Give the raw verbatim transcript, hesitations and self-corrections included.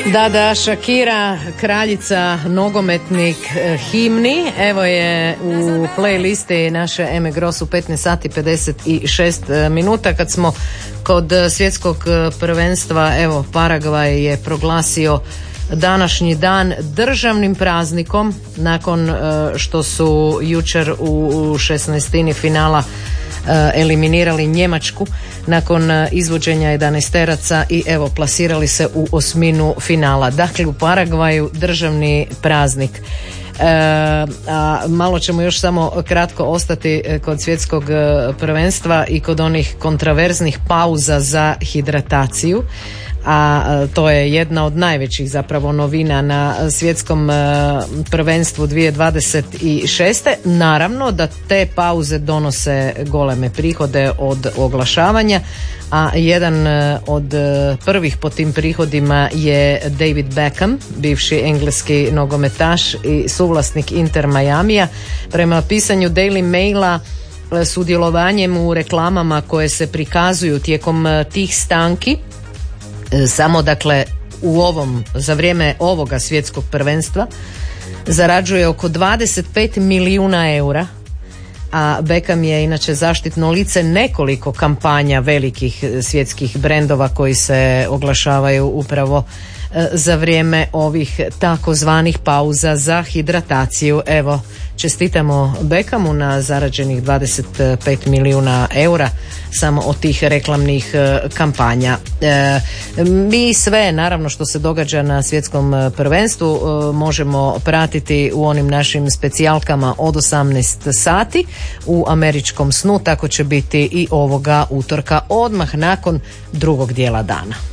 Da, da, Shakira, kraljica nogometnih himni, evo je u playlisti naše Eme Gross u petnaest sati pedeset šest minuta. Kad smo kod svjetskog prvenstva, evo Paragvaj je proglasio današnji dan državnim praznikom nakon što su jučer u šesnaestini finala eliminirali Njemačku nakon izvođenja jedanaesteraca i evo plasirali se u osminu finala. Dakle, u Paragvaju državni praznik. E, a malo ćemo još samo kratko ostati kod svjetskog prvenstva i kod onih kontraverznih pauza za hidrataciju. A to je jedna od najvećih zapravo novina na svjetskom prvenstvu dvije tisuće dvadeset šeste. Naravno da te pauze donose goleme prihode od oglašavanja, a jedan od prvih po tim prihodima je David Beckham, bivši engleski nogometaš i suvlasnik Inter Miamija. Prema pisanju Daily Maila, sudjelovanjem u reklamama koje se prikazuju tijekom tih stanki, samo dakle u ovom, za vrijeme ovoga svjetskog prvenstva zarađuje oko dvadeset pet milijuna eura, a Beckham je inače zaštitno lice nekoliko kampanja velikih svjetskih brendova koji se oglašavaju upravo za vrijeme ovih takozvanih pauza za hidrataciju. Evo, čestitamo Beckhamu na zarađenih dvadeset pet milijuna eura samo od tih reklamnih kampanja. E, mi sve, naravno, što se događa na svjetskom prvenstvu e, možemo pratiti u onim našim specijalkama od osamnaest sati u američkom snu, tako će biti i ovoga utorka odmah nakon drugog dijela dana.